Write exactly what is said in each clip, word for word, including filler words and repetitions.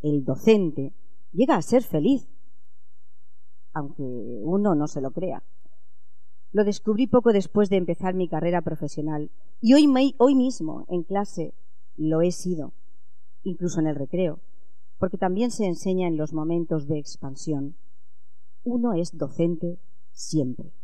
el docente, llega a ser feliz, aunque uno no se lo crea. Lo descubrí poco después de empezar mi carrera profesional y hoy, hoy mismo en clase lo he sido, incluso en el recreo, porque también se enseña en los momentos de expansión. Uno es docente siempre.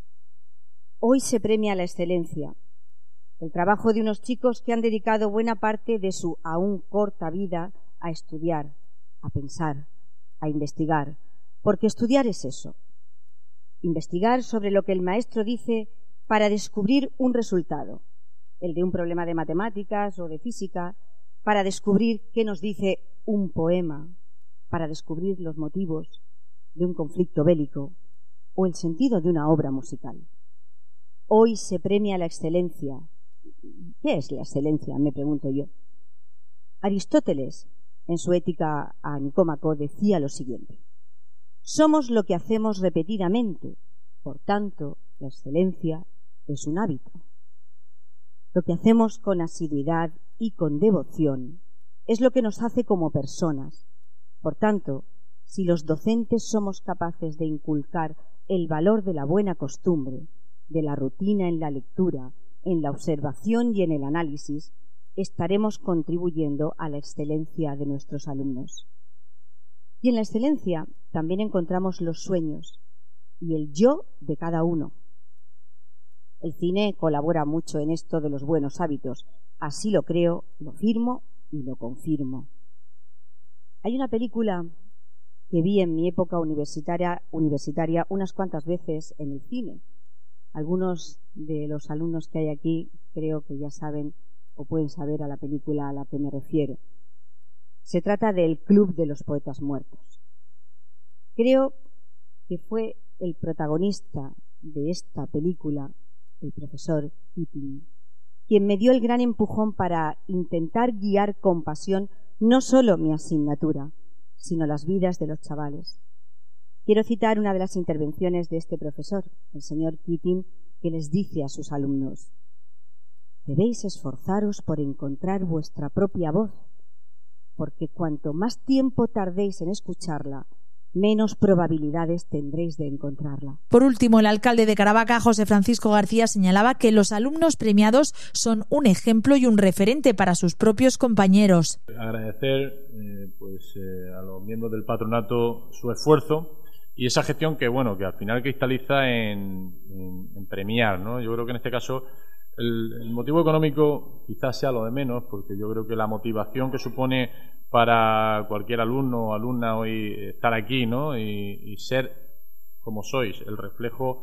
Hoy se premia la excelencia, el trabajo de unos chicos que han dedicado buena parte de su aún corta vida a estudiar, a pensar, a investigar, porque estudiar es eso. Investigar sobre lo que el maestro dice para descubrir un resultado, el de un problema de matemáticas o de física, para descubrir qué nos dice un poema, para descubrir los motivos de un conflicto bélico o el sentido de una obra musical. Hoy se premia la excelencia. ¿Qué es la excelencia?, me pregunto yo. Aristóteles, en su Ética a Nicómaco, decía lo siguiente: somos lo que hacemos repetidamente, por tanto, la excelencia es un hábito. Lo que hacemos con asiduidad y con devoción es lo que nos hace como personas. Por tanto, si los docentes somos capaces de inculcar el valor de la buena costumbre, de la rutina en la lectura, en la observación y en el análisis, estaremos contribuyendo a la excelencia de nuestros alumnos. Y en la excelencia también encontramos los sueños y el yo de cada uno. El cine colabora mucho en esto de los buenos hábitos. Así lo creo, lo firmo y lo confirmo. Hay una película que vi en mi época universitaria, universitaria unas cuantas veces en el cine. Algunos de los alumnos que hay aquí creo que ya saben o pueden saber a la película a la que me refiero. Se trata del Club de los Poetas Muertos. Creo que fue el protagonista de esta película, el profesor Keating, quien me dio el gran empujón para intentar guiar con pasión no solo mi asignatura, sino las vidas de los chavales. Quiero citar una de las intervenciones de este profesor, el señor Keating, que les dice a sus alumnos: debéis esforzaros por encontrar vuestra propia voz, porque cuanto más tiempo tardéis en escucharla, menos probabilidades tendréis de encontrarla. Por último, el alcalde de Caravaca, José Francisco García, señalaba que los alumnos premiados son un ejemplo y un referente para sus propios compañeros. Agradecer eh, pues, eh, a los miembros del patronato su esfuerzo y esa gestión que, bueno, que al final cristaliza en, en, en premiar, ¿no? Yo creo que en este caso el, el motivo económico quizás sea lo de menos, porque yo creo que la motivación que supone para cualquier alumno o alumna hoy estar aquí, ¿no? y, y ser como sois, el reflejo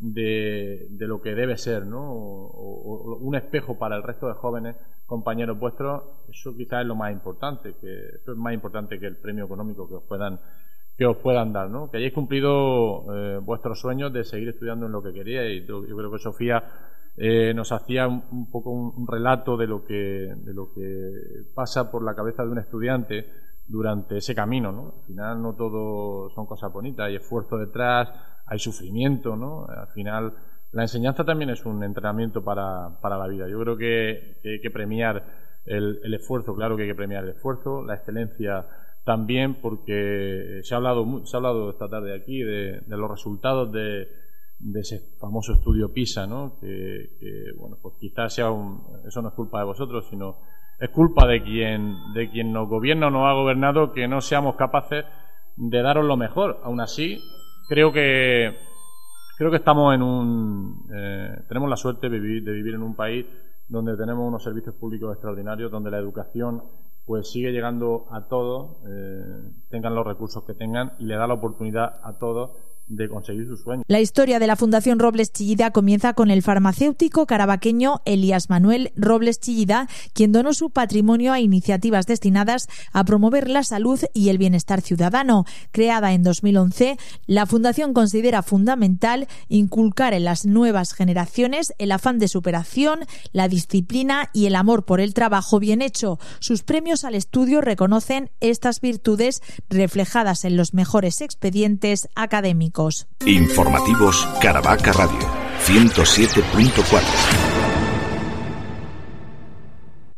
de, de lo que debe ser, ¿no? O, o, o un espejo para el resto de jóvenes compañeros vuestros, eso quizás es lo más importante, que eso es más importante que el premio económico que os puedan que os puedan dar, ¿no? Que hayáis cumplido eh, vuestros sueños de seguir estudiando en lo que queríais. Yo, yo creo que Sofía eh, nos hacía un, un poco un, un relato de lo que de lo que pasa por la cabeza de un estudiante durante ese camino, ¿no? Al final no todo son cosas bonitas, hay esfuerzo detrás, hay sufrimiento, ¿no? Al final la enseñanza también es un entrenamiento para, para la vida. Yo creo que, que hay que premiar el, el esfuerzo, claro que hay que premiar el esfuerzo, la excelencia también, porque se ha hablado se ha hablado esta tarde aquí de, de los resultados de, de ese famoso estudio PISA, ¿no? Que, que bueno, pues quizás sea un, eso no es culpa de vosotros, sino es culpa de quien de quien nos gobierna o nos ha gobernado, que no seamos capaces de daros lo mejor. Aún así, creo que creo que estamos en un eh, tenemos la suerte de vivir de vivir en un país donde tenemos unos servicios públicos extraordinarios, donde la educación pues sigue llegando a todos, eh, tengan los recursos que tengan, y le da la oportunidad a todos de conseguir sus sueños. La historia de la Fundación Robles Chillida comienza con el farmacéutico carabaqueño Elías Manuel Robles Chillida, quien donó su patrimonio a iniciativas destinadas a promover la salud y el bienestar ciudadano. Creada en dos mil once, la Fundación considera fundamental inculcar en las nuevas generaciones el afán de superación, la disciplina y el amor por el trabajo bien hecho. Sus premios al estudio reconocen estas virtudes reflejadas en los mejores expedientes académicos. Informativos Caravaca Radio ciento siete punto cuatro.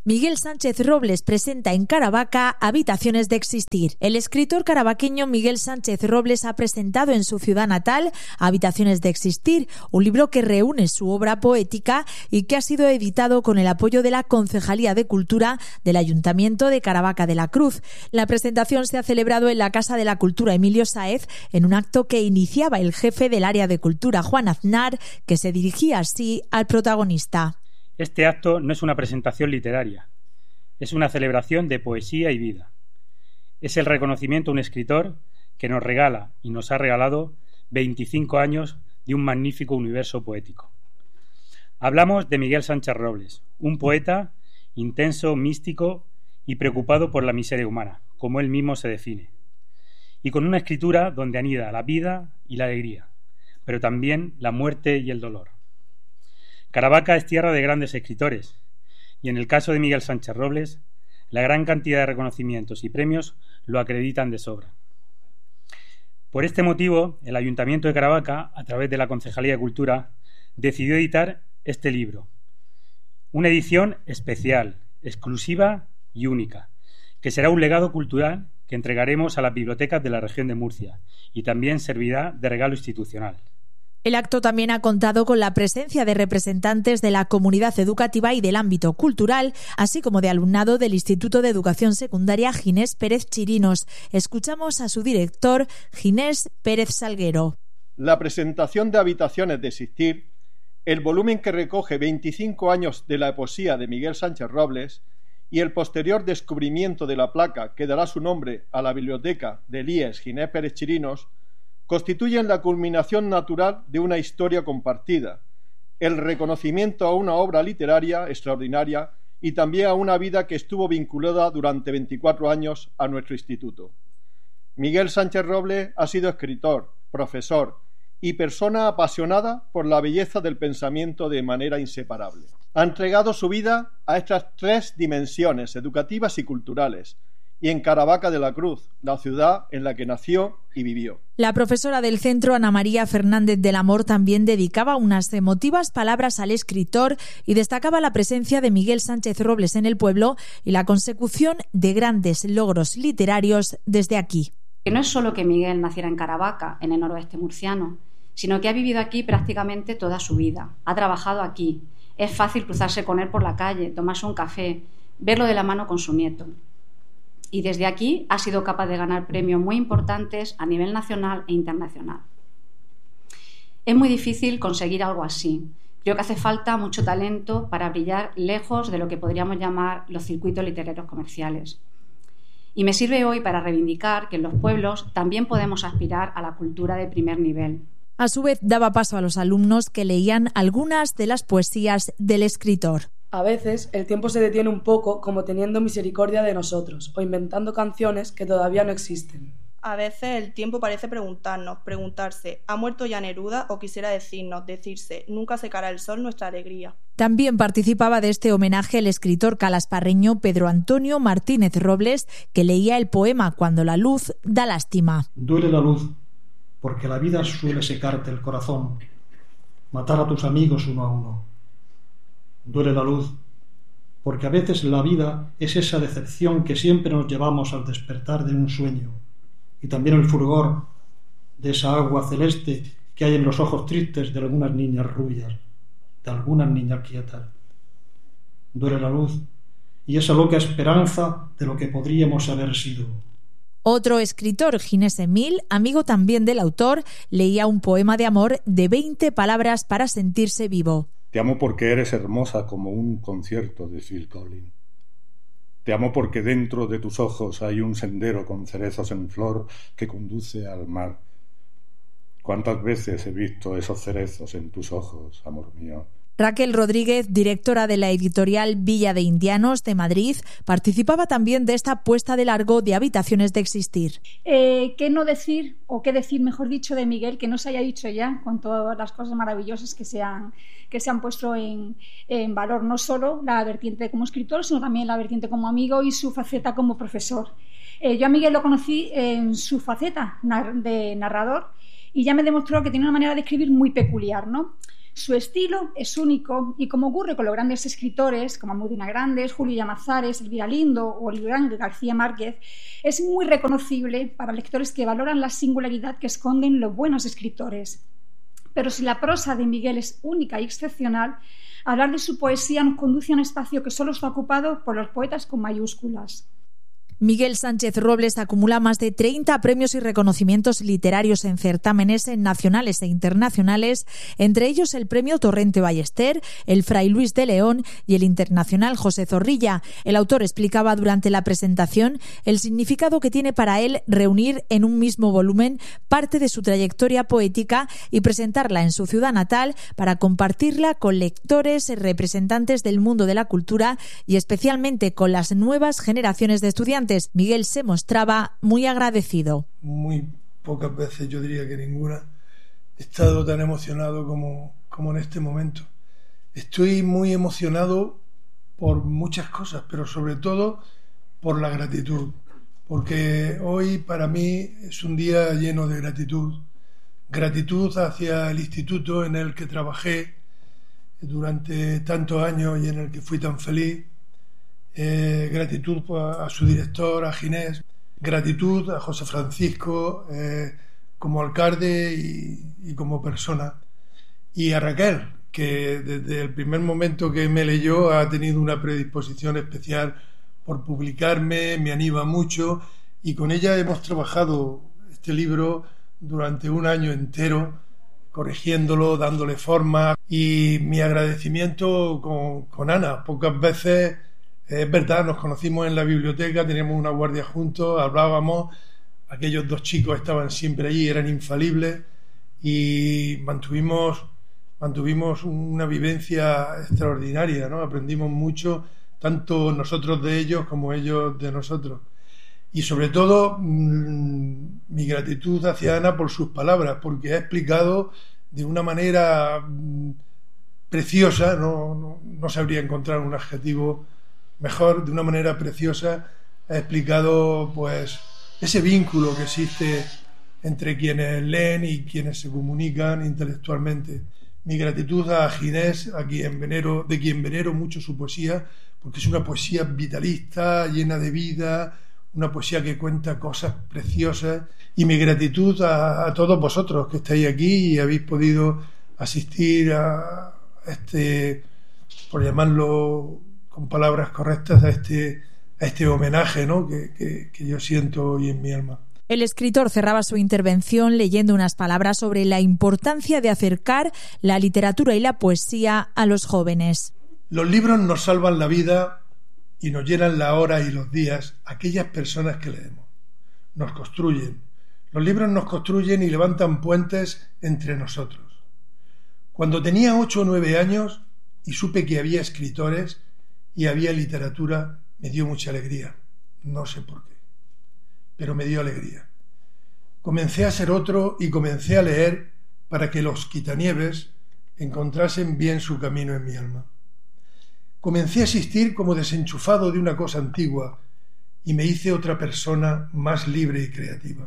Miguel Sánchez Robles presenta en Caravaca Habitaciones de Existir. El escritor caravaqueño Miguel Sánchez Robles ha presentado en su ciudad natal Habitaciones de Existir, un libro que reúne su obra poética y que ha sido editado con el apoyo de la Concejalía de Cultura del Ayuntamiento de Caravaca de la Cruz. La presentación se ha celebrado en la Casa de la Cultura Emilio Sáez en un acto que iniciaba el jefe del área de cultura, Juan Aznar, que se dirigía así al protagonista. Este acto no es una presentación literaria, es una celebración de poesía y vida. Es el reconocimiento a un escritor que nos regala y nos ha regalado veinticinco años de un magnífico universo poético. Hablamos de Miguel Sánchez Robles, un poeta intenso, místico y preocupado por la miseria humana, como él mismo se define, y con una escritura donde anida la vida y la alegría, pero también la muerte y el dolor. Caravaca es tierra de grandes escritores, y en el caso de Miguel Sánchez Robles, la gran cantidad de reconocimientos y premios lo acreditan de sobra. Por este motivo, el Ayuntamiento de Caravaca, a través de la Concejalía de Cultura, decidió editar este libro, una edición especial, exclusiva y única, que será un legado cultural que entregaremos a las bibliotecas de la región de Murcia y también servirá de regalo institucional. El acto también ha contado con la presencia de representantes de la comunidad educativa y del ámbito cultural, así como de alumnado del Instituto de Educación Secundaria Ginés Pérez Chirinos. Escuchamos a su director, Ginés Pérez Salguero. La presentación de Habitaciones de Existir, el volumen que recoge veinticinco años de la poesía de Miguel Sánchez Robles y el posterior descubrimiento de la placa que dará su nombre a la biblioteca del I E S Ginés Pérez Chirinos, constituyen la culminación natural de una historia compartida, el reconocimiento a una obra literaria extraordinaria y también a una vida que estuvo vinculada durante veinticuatro años a nuestro instituto. Miguel Sánchez Robles ha sido escritor, profesor y persona apasionada por la belleza del pensamiento de manera inseparable. Ha entregado su vida a estas tres dimensiones educativas y culturales, y en Caravaca de la Cruz, la ciudad en la que nació y vivió. La profesora del centro, Ana María Fernández del Amor, también dedicaba unas emotivas palabras al escritor y destacaba la presencia de Miguel Sánchez Robles en el pueblo y la consecución de grandes logros literarios desde aquí. Que no es solo que Miguel naciera en Caravaca, en el noroeste murciano, sino que ha vivido aquí prácticamente toda su vida, ha trabajado aquí. Es fácil cruzarse con él por la calle, tomarse un café, verlo de la mano con su nieto. Y desde aquí ha sido capaz de ganar premios muy importantes a nivel nacional e internacional. Es muy difícil conseguir algo así. Creo que hace falta mucho talento para brillar lejos de lo que podríamos llamar los circuitos literarios comerciales. Y me sirve hoy para reivindicar que en los pueblos también podemos aspirar a la cultura de primer nivel. A su vez, daba paso a los alumnos que leían algunas de las poesías del escritor. A veces el tiempo se detiene un poco como teniendo misericordia de nosotros o inventando canciones que todavía no existen. A veces el tiempo parece preguntarnos, preguntarse, ¿ha muerto ya Neruda? O quisiera decirnos, decirse, nunca secará el sol nuestra alegría. También participaba de este homenaje el escritor calasparreño Pedro Antonio Martínez Robles, que leía el poema Cuando la luz da lástima. Duele la luz, porque la vida suele secarte el corazón, matar a tus amigos uno a uno. Duele la luz, porque a veces la vida es esa decepción que siempre nos llevamos al despertar de un sueño, y también el fulgor de esa agua celeste que hay en los ojos tristes de algunas niñas rubias, de algunas niñas quietas. Duele la luz y esa loca esperanza de lo que podríamos haber sido. Otro escritor, Ginés Emil, amigo también del autor, leía un poema de amor de veinte palabras para sentirse vivo. Te amo porque eres hermosa como un concierto de Phil Collins. Te amo porque dentro de tus ojos hay un sendero con cerezos en flor que conduce al mar. ¿Cuántas veces he visto esos cerezos en tus ojos, amor mío? Raquel Rodríguez, directora de la editorial Villa de Indianos de Madrid, participaba también de esta puesta de largo de Habitaciones de Existir. Eh, ¿Qué no decir, o qué decir, mejor dicho, de Miguel, que no se haya dicho ya, con todas las cosas maravillosas que se han, que se han puesto en, en valor, no solo la vertiente como escritor, sino también la vertiente como amigo y su faceta como profesor? Eh, yo a Miguel lo conocí en su faceta de narrador y ya me demostró que tiene una manera de escribir muy peculiar, ¿no? Su estilo es único y, como ocurre con los grandes escritores como Almudena Grandes, Julio Llamazares, Elvira Lindo o el gran García Márquez, es muy reconocible para lectores que valoran la singularidad que esconden los buenos escritores. Pero si la prosa de Miguel es única y excepcional, hablar de su poesía nos conduce a un espacio que solo está ocupado por los poetas con mayúsculas. Miguel Sánchez Robles acumula más de treinta premios y reconocimientos literarios en certámenes nacionales e internacionales, entre ellos el Premio Torrente Ballester, el Fray Luis de León y el Internacional José Zorrilla. El autor explicaba durante la presentación el significado que tiene para él reunir en un mismo volumen parte de su trayectoria poética y presentarla en su ciudad natal para compartirla con lectores, representantes del mundo de la cultura y especialmente con las nuevas generaciones de estudiantes. Miguel se mostraba muy agradecido. Muy pocas veces, yo diría que ninguna, he estado tan emocionado como, como en este momento. Estoy muy emocionado por muchas cosas, pero sobre todo por la gratitud, porque hoy para mí es un día lleno de gratitud. Gratitud hacia el instituto en el que trabajé durante tantos años y en el que fui tan feliz. Eh, gratitud a, a su director, a Ginés, gratitud a José Francisco eh, como alcalde y, y como persona, y a Raquel, que desde el primer momento que me leyó ha tenido una predisposición especial por publicarme, me anima mucho, y con ella hemos trabajado este libro durante un año entero, corrigiéndolo, dándole forma, y mi agradecimiento con, con Ana. Pocas veces, es verdad, nos conocimos en la biblioteca, teníamos una guardia juntos, hablábamos, aquellos dos chicos estaban siempre allí, eran infalibles, y mantuvimos, mantuvimos una vivencia extraordinaria, ¿no? Aprendimos mucho, tanto nosotros de ellos como ellos de nosotros. Y sobre todo, mmm, mi gratitud hacia Ana por sus palabras, porque ha explicado de una manera mmm, preciosa, no, no, no sabría encontrar un adjetivo mejor, de una manera preciosa ha explicado pues ese vínculo que existe entre quienes leen y quienes se comunican intelectualmente. Mi gratitud a Ginés, a quien venero, de quien venero mucho su poesía, porque es una poesía vitalista, llena de vida, una poesía que cuenta cosas preciosas, y mi gratitud a, a todos vosotros que estáis aquí y habéis podido asistir a este, por llamarlo con palabras correctas, a este, a este homenaje, ¿no? que, que, que yo siento hoy en mi alma. El escritor cerraba su intervención leyendo unas palabras sobre la importancia de acercar la literatura y la poesía a los jóvenes. Los libros nos salvan la vida y nos llenan la hora y los días aquellas personas que leemos. Nos construyen. Los libros nos construyen y levantan puentes entre nosotros. Cuando tenía ocho o nueve años y supe que había escritores y había literatura, me dio mucha alegría. No sé por qué, pero me dio alegría. Comencé a ser otro y comencé a leer para que los quitanieves encontrasen bien su camino en mi alma. Comencé a existir como desenchufado de una cosa antigua y me hice otra persona más libre y creativa.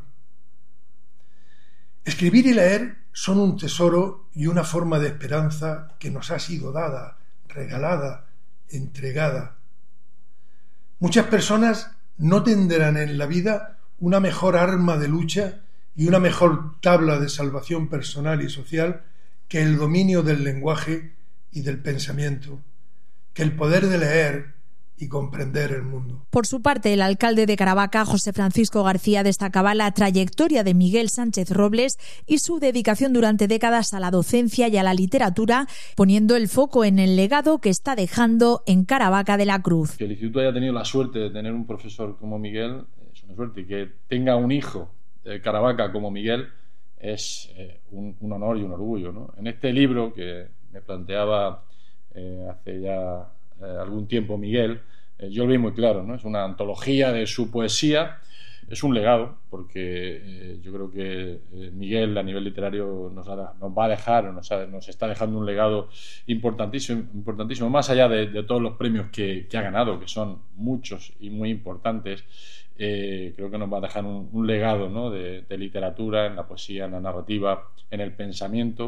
Escribir y leer son un tesoro y una forma de esperanza que nos ha sido dada, regalada, entregada. Muchas personas no tendrán en la vida una mejor arma de lucha y una mejor tabla de salvación personal y social que el dominio del lenguaje y del pensamiento, que el poder de leer y comprender el mundo. Por su parte, el alcalde de Caravaca, José Francisco García, destacaba la trayectoria de Miguel Sánchez Robles y su dedicación durante décadas a la docencia y a la literatura, poniendo el foco en el legado que está dejando en Caravaca de la Cruz. Que el instituto haya tenido la suerte de tener un profesor como Miguel es una suerte, y que tenga un hijo de Caravaca como Miguel es eh, un, un honor y un orgullo, ¿no? En este libro que me planteaba eh, hace ya eh, algún tiempo Miguel, eh, yo lo vi muy claro, ¿no? Es una antología de su poesía, es un legado, porque eh, yo creo que eh, Miguel a nivel literario nos, ha, nos va a dejar, nos, ha, nos está dejando un legado importantísimo, importantísimo más allá de, de todos los premios que, que ha ganado, que son muchos y muy importantes. Eh, creo que nos va a dejar un, un legado, ¿no? de, de literatura, en la poesía, en la narrativa, en el pensamiento,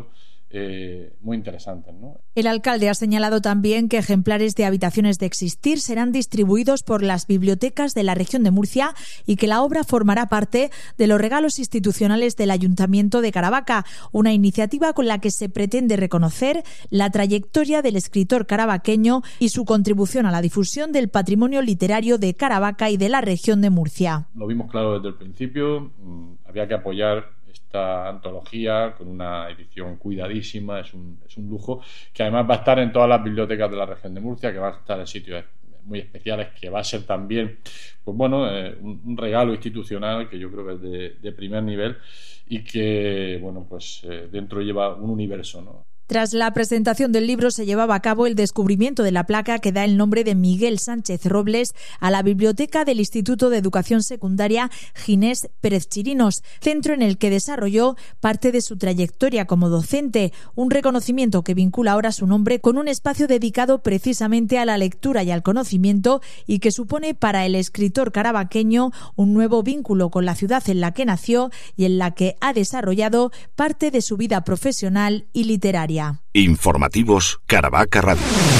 eh, muy interesantes, ¿no? El alcalde ha señalado también que ejemplares de Habitaciones de Existir serán distribuidos por las bibliotecas de la región de Murcia y que la obra formará parte de los regalos institucionales del Ayuntamiento de Caravaca, una iniciativa con la que se pretende reconocer la trayectoria del escritor caravaqueño y su contribución a la difusión del patrimonio literario de Caravaca y de la región de Murcia. Lo vimos claro desde el principio, había que apoyar esta antología con una edición cuidadísima, es un, es un lujo, que además va a estar en todas las bibliotecas de la región de Murcia, que va a estar en sitios muy especiales, que va a ser también, pues bueno, eh, un, un regalo institucional que yo creo que es de, de primer nivel y que, bueno, pues eh, dentro lleva un universo, ¿no? Tras la presentación del libro se llevaba a cabo el descubrimiento de la placa que da el nombre de Miguel Sánchez Robles a la biblioteca del Instituto de Educación Secundaria Ginés Pérez Chirinos, centro en el que desarrolló parte de su trayectoria como docente, un reconocimiento que vincula ahora su nombre con un espacio dedicado precisamente a la lectura y al conocimiento y que supone para el escritor caravaqueño un nuevo vínculo con la ciudad en la que nació y en la que ha desarrollado parte de su vida profesional y literaria. Informativos Caravaca Radio.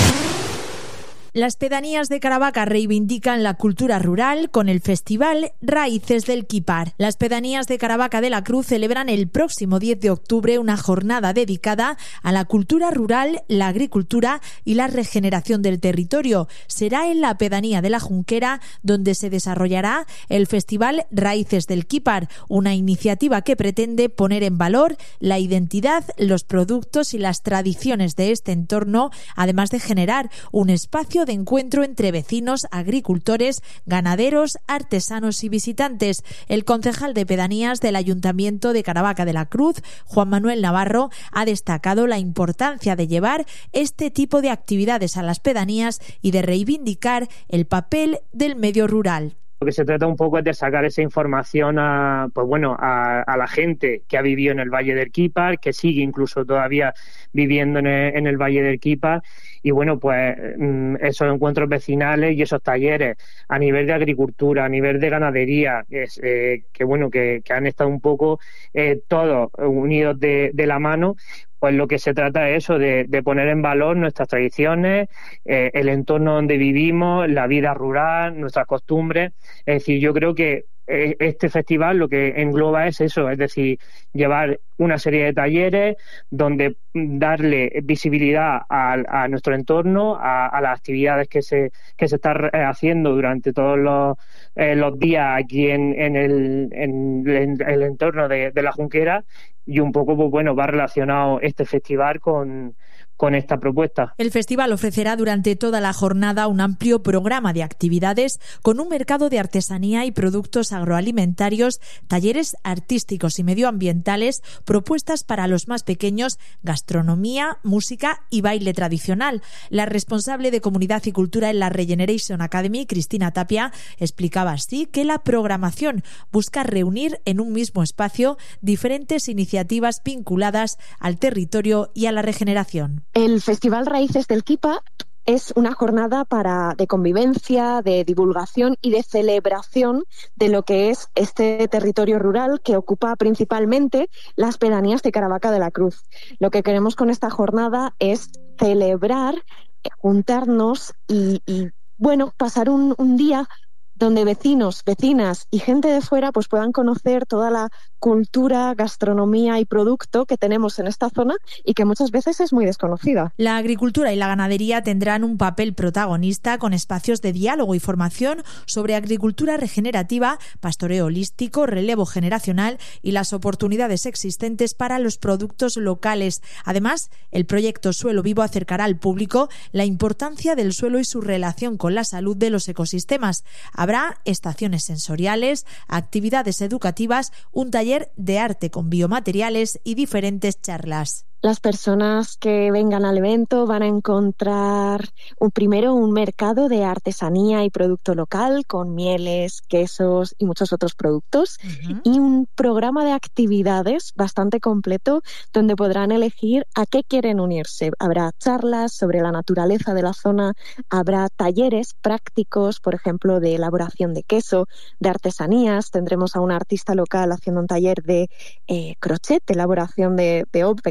Las pedanías de Caravaca reivindican la cultura rural con el festival Raíces del Quípar. Las pedanías de Caravaca de la Cruz celebran el próximo diez de octubre una jornada dedicada a la cultura rural, la agricultura y la regeneración del territorio. Será en la pedanía de la Junquera donde se desarrollará el festival Raíces del Quípar, una iniciativa que pretende poner en valor la identidad, los productos y las tradiciones de este entorno, además de generar un espacio de encuentro entre vecinos, agricultores, ganaderos, artesanos y visitantes. El concejal de pedanías del Ayuntamiento de Caravaca de la Cruz, Juan Manuel Navarro, ha destacado la importancia de llevar este tipo de actividades a las pedanías y de reivindicar el papel del medio rural. Lo que se trata un poco es de sacar esa información a, pues bueno, a, a la gente que ha vivido en el Valle del Quípar, que sigue incluso todavía viviendo en el, en el Valle del Quípar, y bueno, pues esos encuentros vecinales y esos talleres a nivel de agricultura, a nivel de ganadería, es, eh, que bueno, que, que han estado un poco eh, todos unidos de, de la mano. Pues lo que se trata es eso, de, de poner en valor nuestras tradiciones, eh, el entorno donde vivimos, la vida rural, nuestras costumbres. Es decir, yo creo que eh, este festival lo que engloba es eso, es decir, llevar una serie de talleres donde darle visibilidad a, a nuestro entorno, a, a las actividades que se que se están haciendo durante todos los, eh, los días aquí en, en, el, en, en el entorno de, de la Junquera. Y un poco, pues bueno, va relacionado este festival con, con esta propuesta. El festival ofrecerá durante toda la jornada un amplio programa de actividades con un mercado de artesanía y productos agroalimentarios, talleres artísticos y medioambientales, propuestas para los más pequeños, gastronomía, música y baile tradicional. La responsable de Comunidad y Cultura en la Regeneration Academy, Cristina Tapia, explicaba así que la programación busca reunir en un mismo espacio diferentes iniciativas vinculadas al territorio y a la regeneración. El Festival Raíces del Quípar es una jornada para, de convivencia, de divulgación y de celebración de lo que es este territorio rural que ocupa principalmente las pedanías de Caravaca de la Cruz. Lo que queremos con esta jornada es celebrar, juntarnos y, y bueno, pasar un, un día donde vecinos, vecinas y gente de fuera pues puedan conocer toda la cultura, gastronomía y producto que tenemos en esta zona y que muchas veces es muy desconocida. La agricultura y la ganadería tendrán un papel protagonista con espacios de diálogo y formación sobre agricultura regenerativa, pastoreo holístico, relevo generacional y las oportunidades existentes para los productos locales. Además, el proyecto Suelo Vivo acercará al público la importancia del suelo y su relación con la salud de los ecosistemas. Habrá estaciones sensoriales, actividades educativas, un taller de arte con biomateriales y diferentes charlas. Las personas que vengan al evento van a encontrar un, primero un mercado de artesanía y producto local con mieles, quesos y muchos otros productos, uh-huh. y un programa de actividades bastante completo donde podrán elegir a qué quieren unirse. Habrá charlas sobre la naturaleza de la zona, habrá talleres prácticos, por ejemplo, de elaboración de queso, de artesanías. Tendremos a un artista local haciendo un taller de eh, crochet, de elaboración de, de pequeñas obras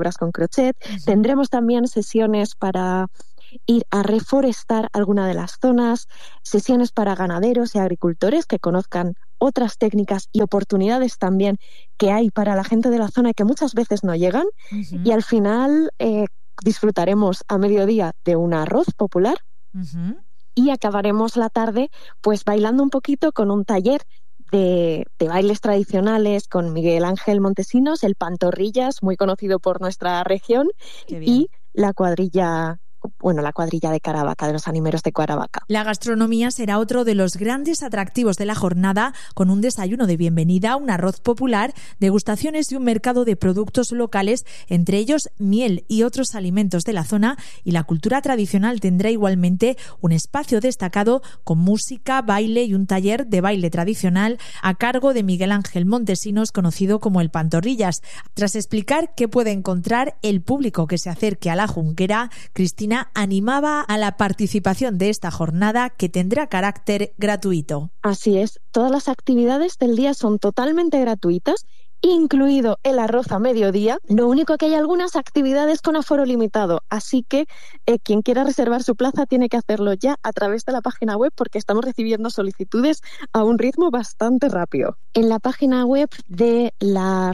maniobras con crochet. Uh-huh. Tendremos también sesiones para ir a reforestar alguna de las zonas, sesiones para ganaderos y agricultores que conozcan otras técnicas y oportunidades también que hay para la gente de la zona y que muchas veces no llegan. Uh-huh. Y al final eh, disfrutaremos a mediodía de un arroz popular. Uh-huh. Y acabaremos la tarde pues bailando un poquito con un taller de, de bailes tradicionales con Miguel Ángel Montesinos, el Pantorrillas, muy conocido por nuestra región, y la cuadrilla bueno, la cuadrilla de Caravaca, de los animeros de Caravaca. La gastronomía será otro de los grandes atractivos de la jornada, con un desayuno de bienvenida, un arroz popular, degustaciones y un mercado de productos locales, entre ellos miel y otros alimentos de la zona, y la cultura tradicional tendrá igualmente un espacio destacado con música, baile y un taller de baile tradicional a cargo de Miguel Ángel Montesinos, conocido como el Pantorrillas. Tras explicar qué puede encontrar el público que se acerque a la Junquera, Cristina animaba a la participación de esta jornada, que tendrá carácter gratuito. Así es, todas las actividades del día son totalmente gratuitas, incluido el arroz a mediodía. Lo único que hay algunas actividades con aforo limitado, así que eh, quien quiera reservar su plaza tiene que hacerlo ya a través de la página web, porque estamos recibiendo solicitudes a un ritmo bastante rápido. En la página web de la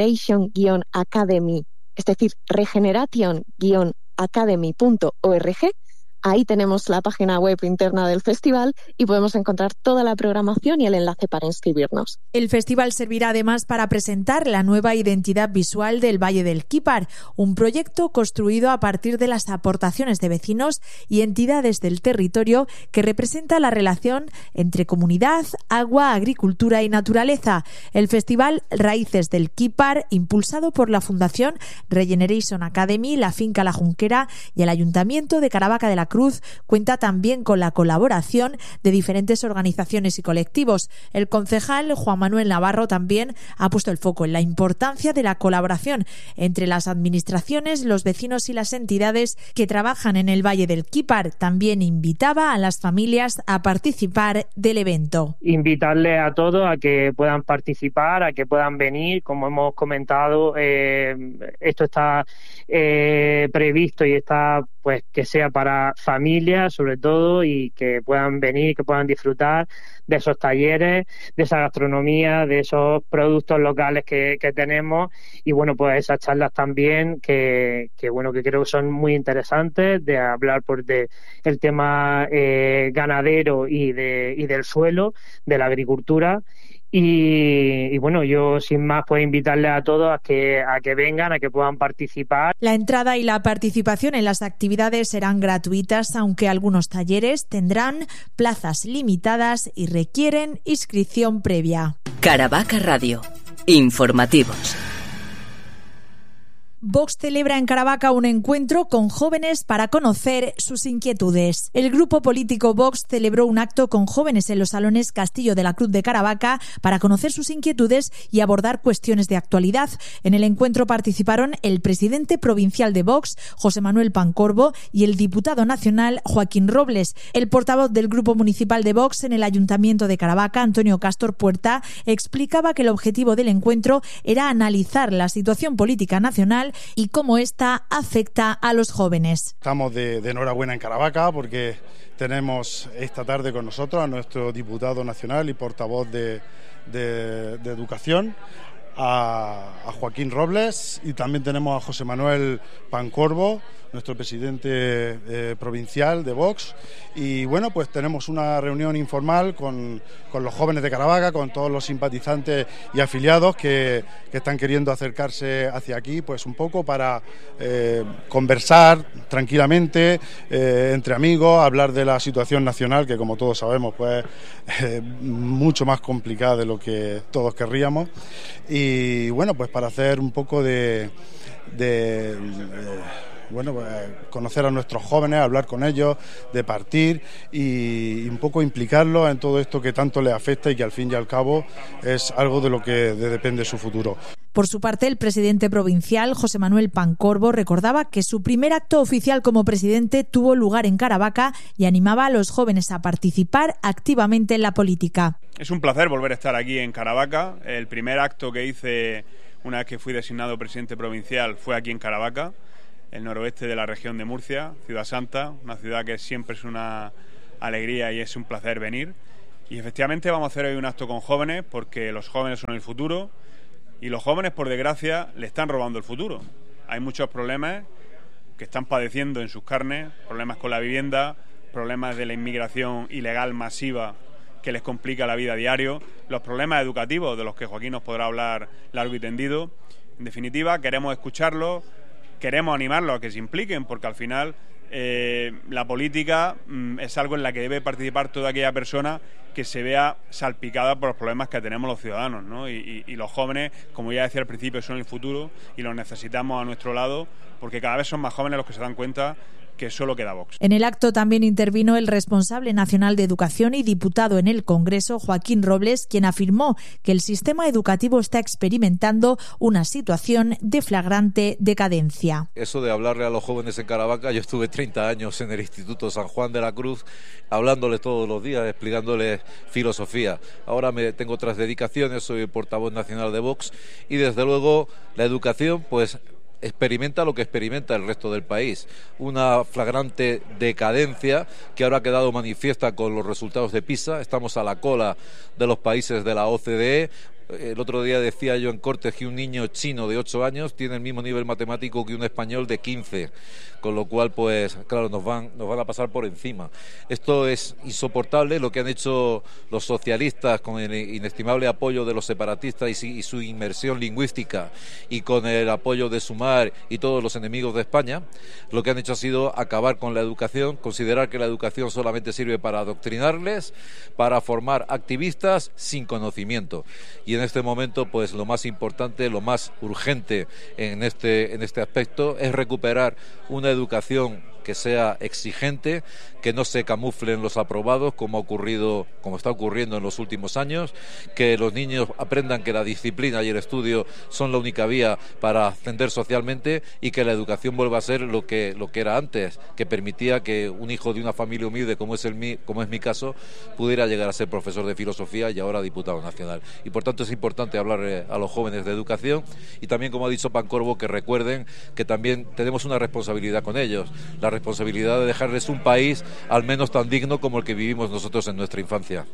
Regeneration-Academy, es decir, regeneration academy punto org. Ahí tenemos la página web interna del festival y podemos encontrar toda la programación y el enlace para inscribirnos. El festival servirá además para presentar la nueva identidad visual del Valle del Quípar, un proyecto construido a partir de las aportaciones de vecinos y entidades del territorio que representa la relación entre comunidad, agua, agricultura y naturaleza. El festival Raíces del Quípar, impulsado por la Fundación Regeneration Academy, la Finca La Junquera y el Ayuntamiento de Caravaca de la Cruz, cuenta también con la colaboración de diferentes organizaciones y colectivos. El concejal Juan Manuel Navarro también ha puesto el foco en la importancia de la colaboración entre las administraciones, los vecinos y las entidades que trabajan en el Valle del Quípar. También invitaba a las familias a participar del evento. Invitarles a todos a que puedan participar, a que puedan venir. Como hemos comentado, eh, esto está eh, previsto y está pues que sea para familias sobre todo, y que puedan venir, que puedan disfrutar de esos talleres, de esa gastronomía, de esos productos locales que, que tenemos, y bueno, pues esas charlas también que, que bueno, que creo que son muy interesantes, de hablar por de el tema eh, ganadero y de y del suelo, de la agricultura. Y, y bueno, yo sin más puedo invitarles a todos a que, a que vengan, a que puedan participar. La entrada y la participación en las actividades serán gratuitas, aunque algunos talleres tendrán plazas limitadas y requieren inscripción previa. Caravaca Radio. Informativos. Vox celebra en Caravaca un encuentro con jóvenes para conocer sus inquietudes. El grupo político Vox celebró un acto con jóvenes en los salones Castillo de la Cruz de Caravaca para conocer sus inquietudes y abordar cuestiones de actualidad. En el encuentro participaron el presidente provincial de Vox, José Manuel Pancorbo, y el diputado nacional, Joaquín Robles. El portavoz del grupo municipal de Vox en el Ayuntamiento de Caravaca, Antonio Castor Puerta, explicaba que el objetivo del encuentro era analizar la situación política nacional y cómo esta afecta a los jóvenes. Estamos de, de enhorabuena en Caravaca porque tenemos esta tarde con nosotros a nuestro diputado nacional y portavoz de, de, de Educación, a, a Joaquín Robles, y también tenemos a José Manuel Pancorbo, nuestro presidente eh, provincial de Vox. Y bueno, pues tenemos una reunión informal con, con los jóvenes de Caravaca, con todos los simpatizantes y afiliados que, que están queriendo acercarse hacia aquí, pues un poco para eh, conversar tranquilamente eh, entre amigos, hablar de la situación nacional, que como todos sabemos pues eh, mucho más complicada de lo que todos querríamos. Y bueno, pues para hacer un poco de... de, de bueno, pues, conocer a nuestros jóvenes, hablar con ellos, de partir y, y un poco implicarlos en todo esto que tanto les afecta y que al fin y al cabo es algo de lo que de, depende su futuro. Por su parte, el presidente provincial, José Manuel Pancorbo, recordaba que su primer acto oficial como presidente tuvo lugar en Caravaca y animaba a los jóvenes a participar activamente en la política. Es un placer volver a estar aquí en Caravaca. El primer acto que hice una vez que fui designado presidente provincial, fue aquí en Caravaca, el noroeste de la región de Murcia, Ciudad Santa, una ciudad que siempre es una alegría y es un placer venir. Y efectivamente vamos a hacer hoy un acto con jóvenes, porque los jóvenes son el futuro y los jóvenes, por desgracia, le están robando el futuro. Hay muchos problemas que están padeciendo en sus carnes, problemas con la vivienda, problemas de la inmigración ilegal masiva que les complica la vida a diario, los problemas educativos de los que Joaquín nos podrá hablar largo y tendido. En definitiva, queremos escucharlos, queremos animarlos a que se impliquen, porque al final eh, la política mm, es algo en la que debe participar toda aquella persona que se vea salpicada por los problemas que tenemos los ciudadanos, ¿no? Y, y, y los jóvenes, como ya decía al principio, son el futuro y los necesitamos a nuestro lado, porque cada vez son más jóvenes los que se dan cuenta que solo queda Vox. En el acto también intervino el responsable nacional de Educación y diputado en el Congreso, Joaquín Robles, quien afirmó que el sistema educativo está experimentando una situación de flagrante decadencia. Eso de hablarle a los jóvenes en Caravaca, yo estuve treinta años en el Instituto San Juan de la Cruz, hablándoles todos los días, explicándoles filosofía. Ahora me tengo otras dedicaciones, soy el portavoz nacional de Vox y desde luego la educación, pues experimenta lo que experimenta el resto del país, una flagrante decadencia que ahora ha quedado manifiesta con los resultados de PISA. Estamos a la cola de los países de la O C D E. El otro día decía yo en Cortes que un niño chino de ocho años tiene el mismo nivel matemático que un español de quince, con lo cual, pues, claro, nos van, nos van a pasar por encima. Esto es insoportable, lo que han hecho los socialistas con el inestimable apoyo de los separatistas y, y su inmersión lingüística y con el apoyo de Sumar y todos los enemigos de España. Lo que han hecho ha sido acabar con la educación, considerar que la educación solamente sirve para adoctrinarles, para formar activistas sin conocimiento. Y en este momento, pues lo más importante, lo más urgente en este, en este aspecto es recuperar una educación que sea exigente, que no se camuflen los aprobados como ha ocurrido, como está ocurriendo en los últimos años, que los niños aprendan que la disciplina y el estudio son la única vía para ascender socialmente y que la educación vuelva a ser lo que lo que era antes, que permitía que un hijo de una familia humilde como es el mi, como es mi caso, pudiera llegar a ser profesor de filosofía y ahora diputado nacional. Y por tanto es importante hablar a los jóvenes de educación y también, como ha dicho Pancorbo, que recuerden que también tenemos una responsabilidad con ellos, la responsabilidad de dejarles un país al menos tan digno como el que vivimos nosotros en nuestra infancia.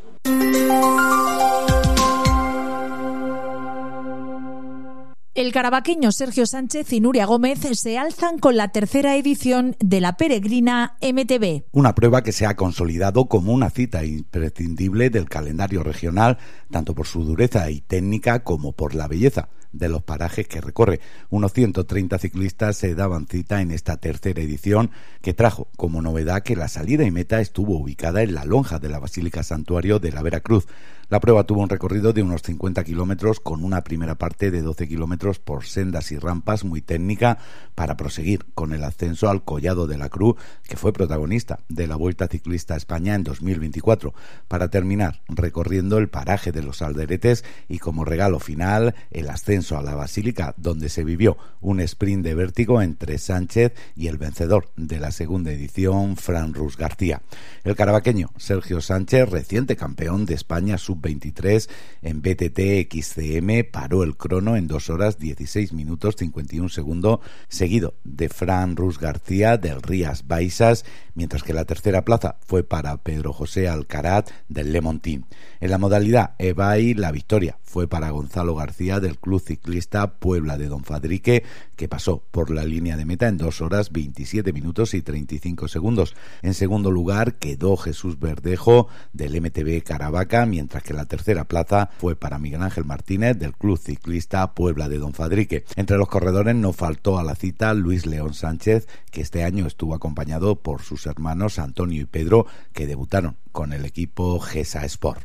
El caravaqueño Sergio Sánchez y Nuria Gómez se alzan con la tercera edición de la peregrina M T B. Una prueba que se ha consolidado como una cita imprescindible del calendario regional, tanto por su dureza y técnica como por la belleza de los parajes que recorre. Unos ciento treinta ciclistas se daban cita en esta tercera edición, que trajo como novedad que la salida y meta estuvo ubicada en la lonja de la Basílica Santuario de la Veracruz. La prueba tuvo un recorrido de unos cincuenta kilómetros, con una primera parte de doce kilómetros por sendas y rampas muy técnica, para proseguir con el ascenso al Collado de la Cruz, que fue protagonista de la Vuelta Ciclista a España en dos mil veinticuatro, para terminar recorriendo el paraje de los Alderetes y, como regalo final, el ascenso a la Basílica, donde se vivió un sprint de vértigo entre Sánchez y el vencedor de la segunda edición, Fran Rus García. El caravaqueño Sergio Sánchez, reciente campeón de España sub veintitrés en B T T X C M, paró el crono en dos horas dieciséis minutos cincuenta y un segundos, seguido de Fran Rus García del Rías Baixas, mientras que la tercera plaza fue para Pedro José Alcaraz del Lemontín. En la modalidad E-Bike, la victoria fue para Gonzalo García del Club Ciclista Puebla de Don Fadrique, que pasó por la línea de meta en dos horas veintisiete minutos y treinta y cinco segundos. En segundo lugar quedó Jesús Verdejo del M T B Caravaca, mientras que la tercera plaza fue para Miguel Ángel Martínez del Club Ciclista Puebla de Don Fadrique. Entre los corredores no faltó a la cita Luis León Sánchez, que este año estuvo acompañado por sus hermanos Antonio y Pedro, que debutaron con el equipo Gesa Sport.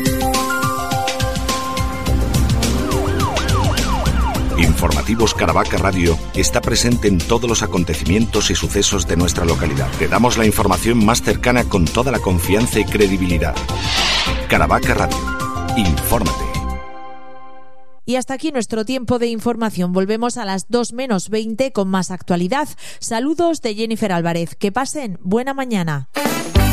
Informativos Caravaca Radio está presente en todos los acontecimientos y sucesos de nuestra localidad. Te damos la información más cercana con toda la confianza y credibilidad. Caravaca Radio. Infórmate. Y hasta aquí nuestro tiempo de información. Volvemos a las dos menos veinte con más actualidad. Saludos de Jennifer Álvarez. Que pasen buena mañana.